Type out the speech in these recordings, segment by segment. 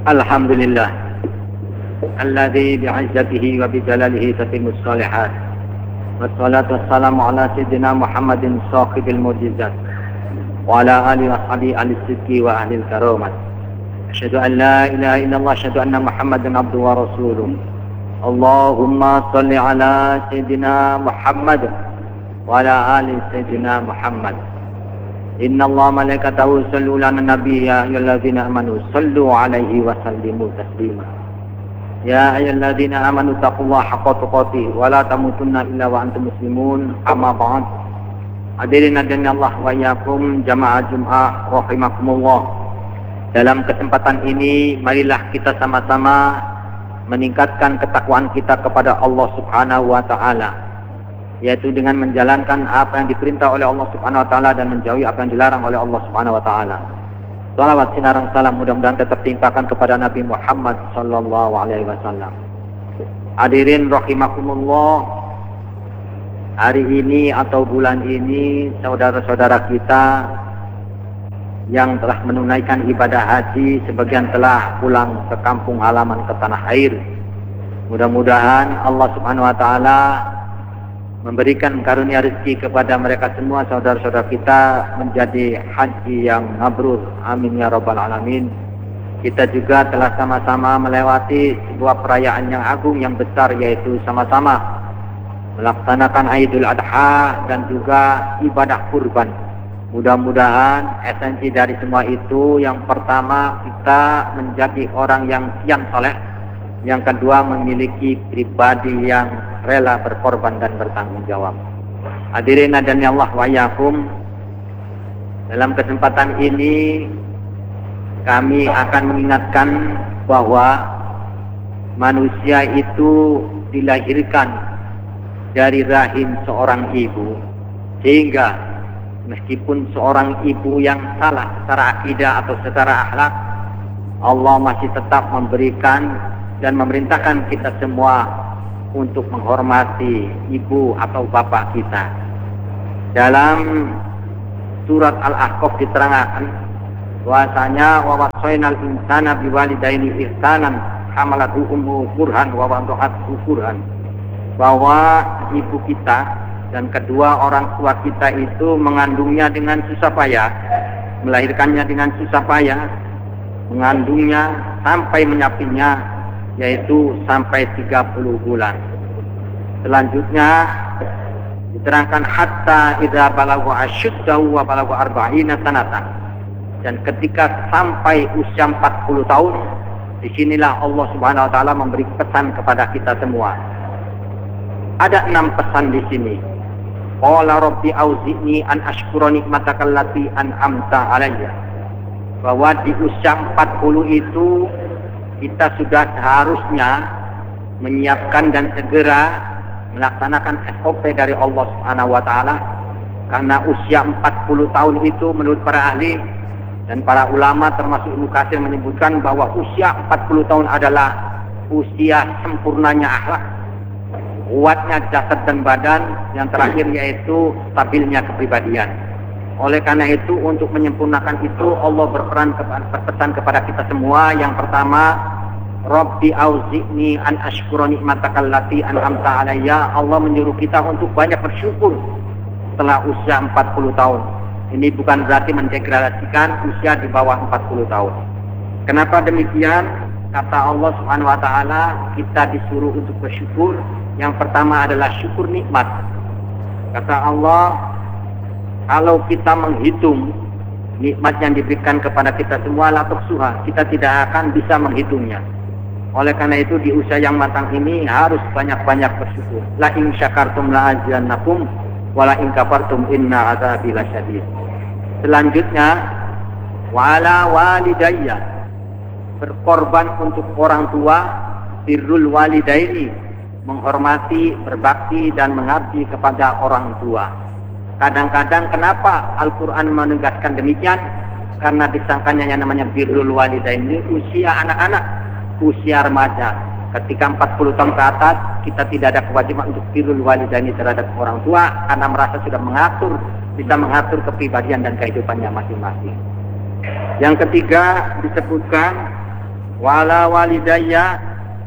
Alhamdulillah alladzi bi'izzatihi wa bijalalihi tatimmus shalihat. Wassalatu wassalamu ala sayyidina Muhammadin sahibil mu'jizat wa ala alihi wa sahbihi al-sidqi wa ahli al-karamat. Asyhadu an la ilaha illallah, asyhadu anna Muhammadan abduhu wa rasuluh. Allahumma shalli ala sayyidina Muhammad wa ala ali sayyidina Muhammad. Inna Allah malaikatahu yusholluna 'alan nabiy ya ayyuhalladzina amanu shallu 'alaihi wa sallimu taslima. Ya ayyuhalladzina amanu taqullaha haqqa tuqatih wa la tamutunna illa wa antum muslimun. Amma ba'd. Hadirin Allah wa iyyakum jamaah Jumat rahimakumullah. Dalam kesempatan ini marilah kita sama-sama meningkatkan ketakwaan kita kepada Allah Subhanahu wa taala, yaitu dengan menjalankan apa yang diperintah oleh Allah Subhanahu wa taala dan menjauhi apa yang dilarang oleh Allah Subhanahu wa taala. Salawat sinarang salam mudah-mudahan tetap timpakan kepada Nabi Muhammad sallallahu alaihi wasallam. Hadirin rahimakumullah, hari ini atau bulan ini saudara-saudara kita yang telah menunaikan ibadah haji sebagian telah pulang ke kampung halaman, ke tanah air. Mudah-mudahan Allah Subhanahu wa taala memberikan karunia rezeki kepada mereka semua, saudara-saudara kita, menjadi haji yang mabrur. Amin ya rabbal alamin. Kita juga telah sama-sama melewati sebuah perayaan yang agung, yang besar, yaitu sama-sama melaksanakan Idul Adha dan juga ibadah kurban. Mudah-mudahan esensi dari semua itu, yang pertama kita menjadi orang yang kian saleh, yang kedua memiliki pribadi yang rela berkorban dan bertanggung jawab. Hadirin Allah wa iyyakum, dalam kesempatan ini kami akan mengingatkan bahwa manusia itu dilahirkan dari rahim seorang ibu, sehingga meskipun seorang ibu yang salah secara akidah atau secara akhlak, Allah masih tetap memberikan dan memerintahkan kita semua untuk menghormati ibu atau bapak kita. Dalam surat Al-Ahqaf diterangkan bahwasanya wa wasainal insana biwalidaini ihsanan hamalathu ummuhu kurhan wa wada'athu kurhan, bahwa ibu kita dan kedua orang tua kita itu mengandungnya dengan susah payah, melahirkannya dengan susah payah, mengandungnya sampai menyapinya, yaitu sampai 30 bulan. Selanjutnya diterangkan hatta idza balagha asyuddahu wa balagha 40 sanatan. Dan ketika sampai usia 40 tahun, disinilah Allah Subhanahu wa taala memberi pesan kepada kita semua. Ada 6 pesan di sini. Qala rabbi auzi'ni an ashkura nikmatakal lati an'amta alayya. Bahwa di usia 40 itu kita sudah seharusnya menyiapkan dan segera melaksanakan SOP dari Allah Subhanahu wa taala, karena usia 40 tahun itu menurut para ahli dan para ulama termasuk Ibnu Katsir menyebutkan bahwa usia 40 tahun adalah usia sempurnanya akhlak, kuatnya jasad dan badan, yang terakhir yaitu stabilnya kepribadian. Oleh karena itu, untuk menyempurnakan itu Allah berpesan kepada kita semua. Yang pertama, Rabbi auzi'ni an ashkura nikmatakal lati an'amta alayya. Allah menyuruh kita untuk banyak bersyukur setelah usia 40 tahun. Ini bukan berarti mendegradasikan usia di bawah 40 tahun. Kenapa demikian? Kata Allah Subhanahu wa taala, kita disuruh untuk bersyukur. Yang pertama adalah syukur nikmat. Kata Allah, kalau kita menghitung nikmat yang diberikan kepada kita semua, la tuhsuha, kita tidak akan bisa menghitungnya. Oleh karena itu di usia yang matang ini harus banyak-banyak bersyukur. La in syakartum la azidannakum wa la in kafartum inna adzabi lasyadid. Selanjutnya, wala walidayya, berkorban untuk orang tua, birrul walidaini, menghormati, berbakti dan mengabdi kepada orang tua. Kadang-kadang kenapa Al-Quran menegaskan demikian? Karena disangkanya yang namanya birrul walidain ini usia anak-anak, usia remaja. Ketika 40 tahun ke atas, kita tidak ada kewajiban untuk birrul walidain terhadap orang tua, karena merasa sudah bisa mengatur kepribadian dan kehidupannya masing-masing. Yang ketiga disebutkan wala walidayya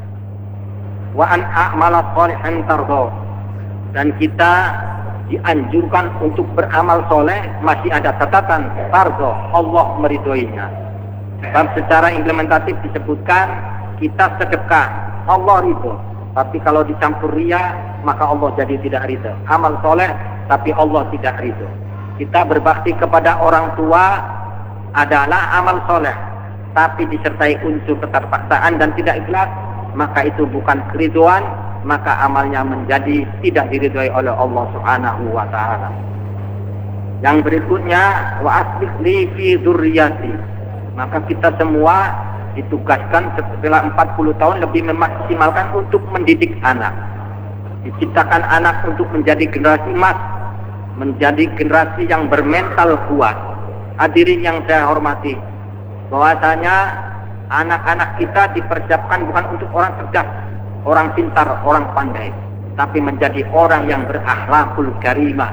wa an a'mala sholihan tardo. Dan kita dianjurkan untuk beramal soleh, masih ada catatan tardo, Allah meridhoinya. Sebab secara implementatif disebutkan kita sedekah, Allah ridho. Tapi kalau dicampur riya, maka Allah jadi tidak ridho. Amal soleh, tapi Allah tidak ridho. Kita berbakti kepada orang tua adalah amal soleh, tapi disertai unsur keterpaksaan dan tidak ikhlas, maka itu bukan keriduan, maka amalnya menjadi tidak diridhoi oleh Allah Subhanahu wa ta'ala. Yang berikutnya, wa aslih li fi dzurriyyati. Maka kita semua ditugaskan setelah 40 tahun lebih memaksimalkan untuk mendidik anak. Diciptakan anak untuk menjadi generasi emas, menjadi generasi yang bermental kuat. Hadirin yang saya hormati, bahwasanya anak-anak kita dipersiapkan bukan untuk orang cerdas, orang pintar, orang pandai, tapi menjadi orang yang berakhlakul karimah.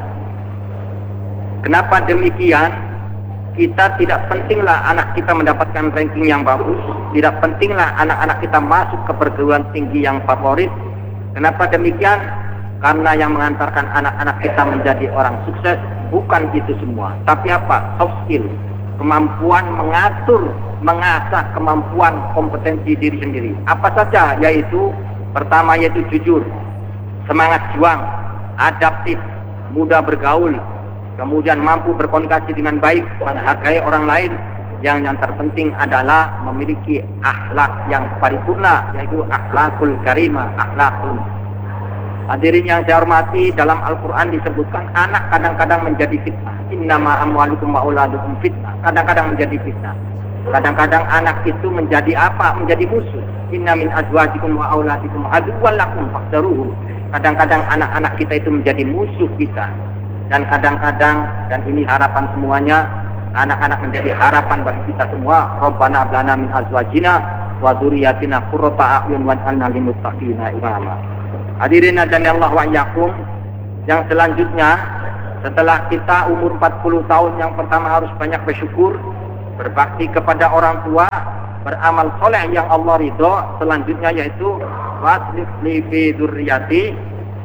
Kenapa demikian? Kita tidak pentinglah anak kita mendapatkan ranking yang bagus, tidak pentinglah anak-anak kita masuk ke perguruan tinggi yang favorit. Kenapa demikian? Karena yang mengantarkan anak-anak kita menjadi orang sukses bukan itu semua, tapi apa? Soft skill, kemampuan mengatur, mengasah kemampuan kompetensi diri sendiri. Apa saja? Yaitu pertama yaitu jujur, semangat juang, adaptif, mudah bergaul, kemudian mampu berkomunikasi dengan baik, menghargai orang lain. Yang terpenting adalah memiliki akhlak yang paripurna, yaitu akhlakul karimah, akhlakul. Hadirin yang saya hormati, dalam Al-Quran disebutkan anak kadang-kadang menjadi fitnah. Innama amwalukum wa auladukum fitnah. Kadang-kadang menjadi fitnah. Kadang-kadang anak itu menjadi apa? Menjadi musuh. Inna min azwajikum wa auladikum aduwwan lakum fahdharuhum. Kadang-kadang anak-anak kita itu menjadi musuh kita. Dan kadang-kadang, dan ini harapan semuanya, anak-anak menjadi harapan bagi kita semua. Rabbana hab lana min azwajina wa dzurriyyatina qurrata a'yun waj'alna lil muttaqina imama. Hadirin dan Allah wa iyyakum, yang selanjutnya setelah kita umur 40 tahun, yang pertama harus banyak bersyukur, berbakti kepada orang tua, beramal soleh yang Allah ridho. Selanjutnya yaitu waslih li fi dzurriyyati,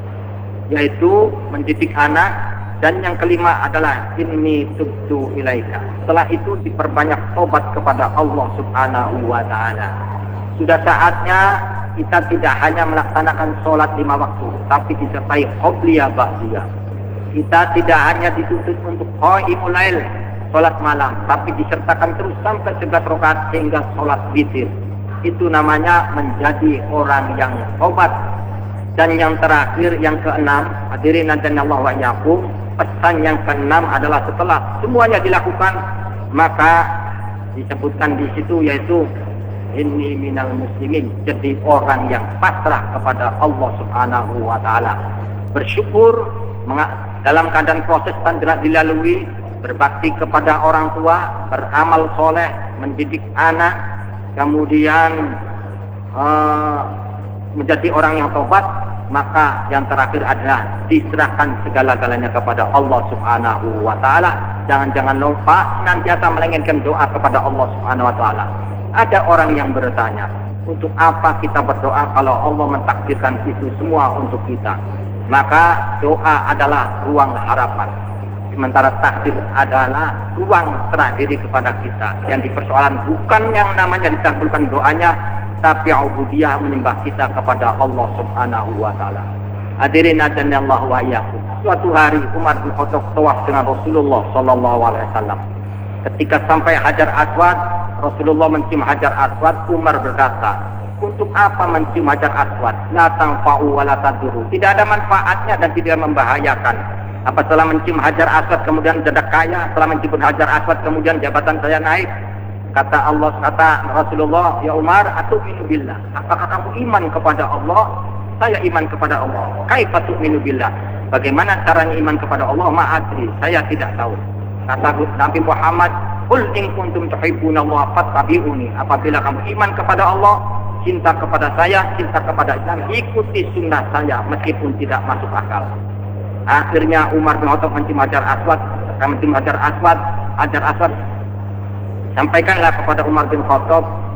yaitu mendidik anak. Dan yang kelima adalah inni tubtu ilaika. Setelah itu diperbanyak tobat kepada Allah Subhanahu wa ta'ala. Sudah saatnya kita tidak hanya melaksanakan sholat 5 waktu, tapi disertai qobliyah ba'diyah. Kita tidak hanya dituntut untuk qaimul lail, sholat malam, tapi disertakan terus sampai 11 rakaat sehingga sholat witir. Itu namanya menjadi orang yang tobat. Dan yang terakhir, yang keenam, hadirin dan Allah wa iyyakum, pesan yang keenam adalah setelah semuanya dilakukan, maka disebutkan di situ yaitu inni minal muslimin, jadi orang yang pasrah kepada Allah Subhanahu wa ta'ala. Bersyukur dalam keadaan proses tanda dilalui, berbakti kepada orang tua, beramal soleh, mendidik anak, kemudian menjadi orang yang tobat. Maka yang terakhir adalah diserahkan segala-galanya kepada Allah Subhanahu wa ta'ala. Jangan lupa senantiasa menginginkan doa kepada Allah Subhanahu wa ta'ala. Ada orang yang bertanya, untuk apa kita berdoa kalau Allah mentakdirkan itu semua untuk kita? Maka doa adalah ruang harapan, sementara takdir adalah ruang serah diri kepada kita. Yang dipersoalan bukan yang namanya dikabulkan doanya, tapi ubudiyah, menyembah kita kepada Allah Subhanahu wa ta'ala. Hadirin dan Allah wa iyyakum. Suatu hari Umar bin Khattab tawaf dengan Rasulullah sallallahu alaihi wasallam. Ketika sampai Hajar Aswad, Rasulullah mencium Hajar Aswad. Umar berkata, untuk apa mencium Hajar Aswad? La tanfa'u wa la tadurru. Tidak ada manfaatnya dan tidak membahayakan. Apa setelah mencium Hajar Aswad kemudian jadi kaya? Setelah mencium Hajar Aswad kemudian jabatan saya naik? Kata Rasulullah, ya Umar, atu'minu billah. Apakah kamu iman kepada Allah? Saya iman kepada Allah. Kaifa tu'minu billah? Bagaimana caranya iman kepada Allah? Ma'adri, saya tidak tahu. Kata Nabi Muhammad, qul in kuntum tuhibbunallaha fattabi'uni. Apabila kamu iman kepada Allah, cinta kepada saya, cinta kepada Islam, ikuti sunnah saya meskipun tidak masuk akal. Akhirnya Umar bin Khattab mencium Hajar Aswad. Mencium Hajar Aswad, sampaikanlah kepada Umar bin Khattab,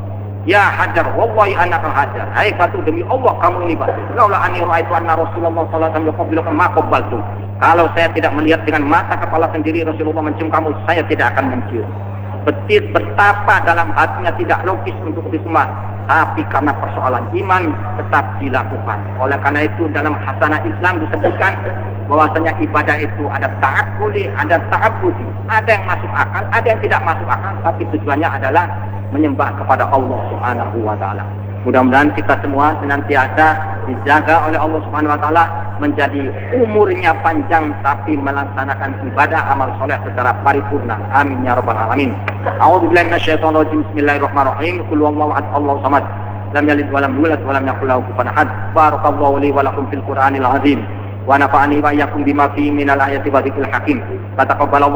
Ya Hajar, wallahi anaka Hajar. Hai batu, demi Allah kamu ini batu. Laula anni ra'aitu anna Rasulullah sallallahu alaihi wasallam yuqabbiluka ma qabbaltu. Kalau saya tidak melihat dengan mata kepala sendiri Rasulullah mencium kamu, saya tidak akan mencium. Betapa dalam hatinya tidak logis untuk itu semua, tapi karena persoalan iman tetap dilakukan. Oleh karena itu dalam hasanah Islam disebutkan bahwasanya ibadah itu ada ta'akkuli, ada ta'abbudi, ada yang masuk akal, ada yang tidak masuk akal, tapi tujuannya adalah menyembah kepada Allah Subhanahu wa taala. Mudah-mudahan kita semua senantiasa dijaga oleh Allah Subhanahu wa taala menjadi umurnya panjang tapi melaksanakan ibadah amal soleh secara paripurna. Amin ya rabbal alamin. A'udzubillahi minasyaitonir rajim. Bismillahirrahmanirrahim. Qul huwallahu ahad, Allahu samad. Lam yalid wa lam yulad wa lam yakul lahu kufuwan ahad. Barakallahu li wa lakum fil Qur'anil azim. Wa nafa'ani wa iyyakum bima fihi minal ayati wa dzikril hakim. Fataqabbalallahu